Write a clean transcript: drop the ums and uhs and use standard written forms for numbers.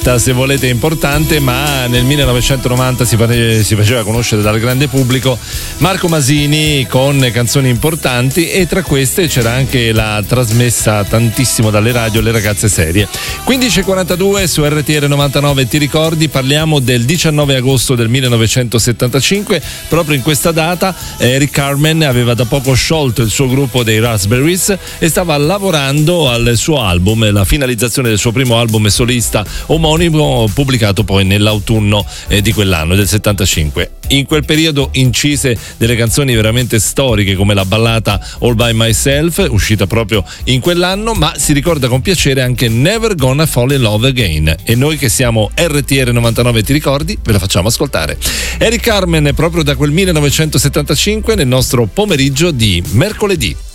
discreta, se volete importante, ma nel 1990 si faceva conoscere dal grande pubblico Marco Masini con canzoni importanti, e tra queste c'era anche la trasmessa tantissimo dalle radio Le ragazze serie. 15:42 su RTR 99, ti ricordi? Parliamo del 19 agosto del 1975. Proprio in questa data Eric Carmen aveva da poco sciolto il suo gruppo dei Raspberries e stava lavorando al suo album, la finalizzazione del suo primo album solista omonimo, pubblicato poi nell'autunno di quell'anno, del 75. In quel periodo incise delle canzoni veramente storiche come la ballata All By Myself, uscita proprio in quell'anno, ma si ricorda con piacere anche Never Gonna Fall in Love Again, e noi che siamo RTR 99 ti ricordi ve la facciamo ascoltare. Eric Carmen proprio da quel 1975 nel nostro pomeriggio di mercoledì.